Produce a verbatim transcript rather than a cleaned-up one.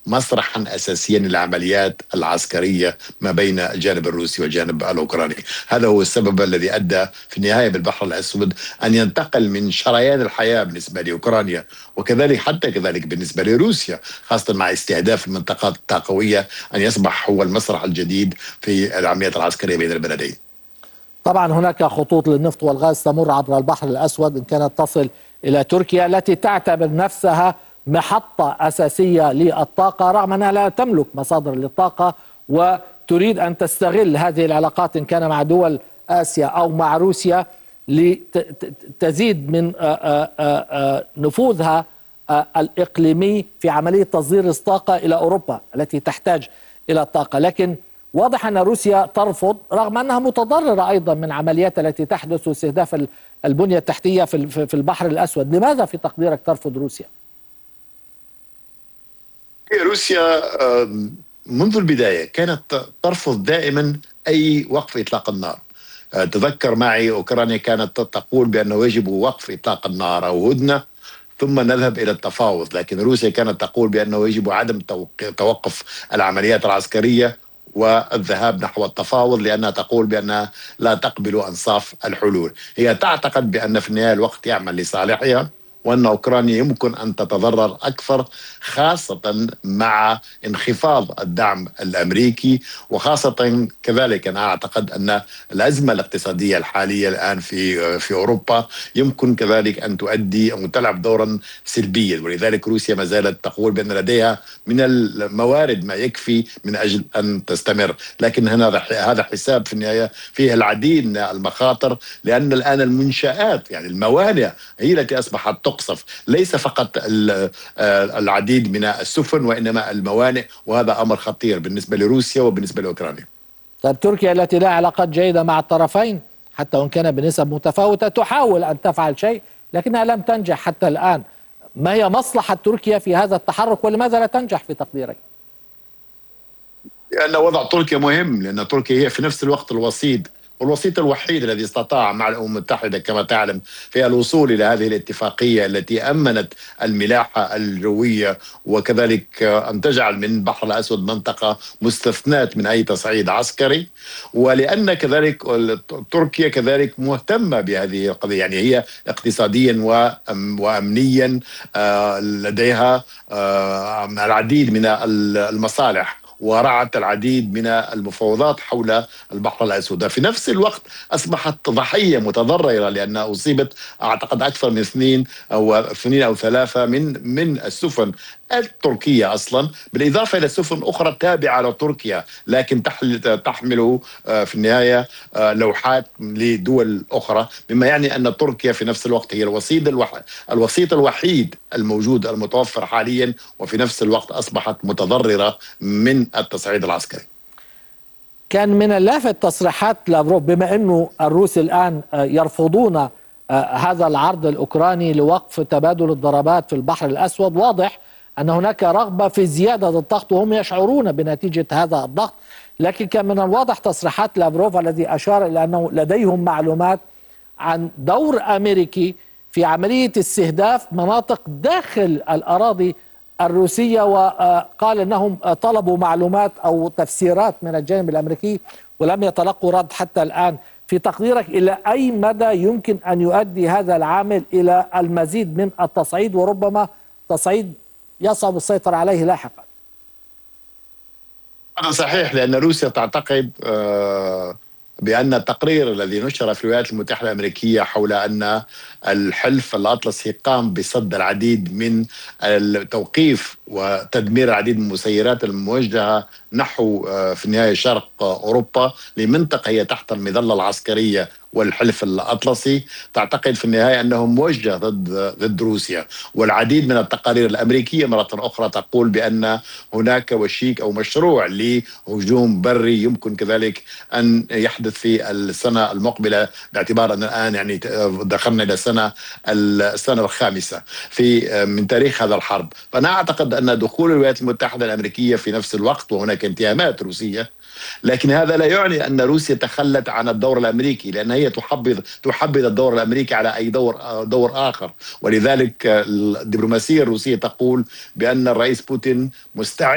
مسرحا أساسيا للعمليات العسكرية ما بين الجانب الروسي والجانب الأوكراني. هذا هو السبب الذي أدى في النهاية بالبحر الأسود أن ينتقل من شريان الحياة بالنسبة لأوكرانيا، وكذلك حتى كذلك بالنسبة لروسيا، خاصة مع استهداف المنطقات الطاقوية، أن يصبح هو المسرح الجديد في العمليات العسكرية بين البلدين. طبعا هناك خطوط للنفط والغاز تمر عبر البحر الأسود، إن كانت تصل إلى تركيا التي تعتبر نفسها محطة أساسية للطاقة، رغم أنها لا تملك مصادر للطاقة وتريد أن تستغل هذه العلاقات إن كان مع دول آسيا أو مع روسيا لتزيد من نفوذها الإقليمي في عملية تصدير الطاقة إلى أوروبا التي تحتاج إلى الطاقة. لكن واضح أن روسيا ترفض، رغم أنها متضررة أيضا من عمليات التي تحدث واستهداف البنية التحتية في البحر الأسود. لماذا في تقديرك ترفض روسيا؟ روسيا منذ البداية كانت ترفض دائما أي وقف إطلاق النار. تذكر معي أوكرانيا كانت تقول بأنه يجب وقف إطلاق النار أو هدنة ثم نذهب إلى التفاوض، لكن روسيا كانت تقول بأنه يجب عدم توقف العمليات العسكرية والذهاب نحو التفاوض، لأنها تقول بأنها لا تقبل أنصاف الحلول. هي تعتقد بأن في النهاية الوقت يعمل لصالحها، وأن أوكرانيا يمكن أن تتضرر أكثر، خاصة مع انخفاض الدعم الأمريكي، وخاصة كذلك أنا أعتقد أن الأزمة الاقتصادية الحالية الآن في في أوروبا يمكن كذلك أن تؤدي أو تلعب دورا سلبيا، ولذلك روسيا ما زالت تقول بأن لديها من الموارد ما يكفي من أجل أن تستمر. لكن هنا هذا حساب في النهاية فيه العديد من المخاطر، لأن الآن المنشآت يعني الموانئ هي التي أصبحت تقصف، ليس فقط العديد من السفن وإنما الموانئ، وهذا أمر خطير بالنسبة لروسيا وبالنسبة لأوكرانيا. طيب تركيا التي لها علاقات جيدة مع الطرفين حتى وإن كان بنسب متفاوتة تحاول أن تفعل شيء لكنها لم تنجح حتى الآن. ما هي مصلحة تركيا في هذا التحرك ولماذا لا تنجح في تقديرك؟ لأن وضع تركيا مهم، لأن تركيا هي في نفس الوقت الوسيط والوسيط الوحيد الذي استطاع مع الأمم المتحدة كما تعلم في الوصول إلى هذه الاتفاقية التي أمنت الملاحة الجوية، وكذلك أن تجعل من البحر الأسود منطقة مستثناة من أي تصعيد عسكري. ولأن كذلك تركيا كذلك مهتمة بهذه القضية، يعني هي اقتصاديا وأمنيا لديها العديد من المصالح ورعت العديد من المفاوضات حول البحر الأسود. في نفس الوقت أصبحت ضحية متضررة لأنها أصيبت أعتقد أكثر من اثنين أو اثنين أو ثلاثة من من السفن التركية أصلا، بالإضافة إلى سفن أخرى تابعة لتركيا لكن تحمل في النهاية لوحات لدول أخرى، مما يعني أن تركيا في نفس الوقت هي الوسيط الوحيد الوسيط الوحيد الموجود المتوفر حاليا، وفي نفس الوقت أصبحت متضررة من التصعيد العسكري. كان من اللافت تصريحات لافروف بما أنه الروس الآن يرفضون هذا العرض الأوكراني لوقف تبادل الضربات في البحر الأسود، واضح أن هناك رغبة في زيادة الضغط وهم يشعرون بنتيجة هذا الضغط. لكن كان من الواضح تصريحات لافروف الذي أشار إلى أنه لديهم معلومات عن دور أمريكي في عملية استهداف مناطق داخل الأراضي الروسية، وقال أنهم طلبوا معلومات أو تفسيرات من الجانب الأمريكي ولم يتلقوا رد حتى الآن. في تقديرك إلى أي مدى يمكن أن يؤدي هذا العامل إلى المزيد من التصعيد وربما تصعيد يصعب السيطرة عليه لاحقا؟ هذا صحيح، لأن روسيا تعتقد بأن التقرير الذي نشر في الولايات المتحدة الأمريكية حول أن الحلف الأطلسي قام بصد العديد من التوقيف وتدمير العديد من المسيرات الموجهة نحو في النهاية شرق أوروبا لمنطقة هي تحت المظلة العسكرية والحلف الأطلسي، تعتقد في النهاية أنه موجه ضد ضد روسيا. والعديد من التقارير الأمريكية مرة أخرى تقول بأن هناك وشيك أو مشروع لهجوم بري يمكن كذلك أن يحدث في السنة المقبلة، باعتبار أن الآن يعني دخلنا إلى السنة السنة الخامسة في من تاريخ هذا الحرب. فأنا أعتقد أن دخول الولايات المتحدة الأمريكية في نفس الوقت وهناك اتهامات روسية، لكن هذا لا يعني أن روسيا تخلت عن الدور الأمريكي، لأن هي تحبذ تحبذ الدور الأمريكي على أي دور دور آخر. ولذلك الدبلوماسية الروسية تقول بأن الرئيس بوتين مستعد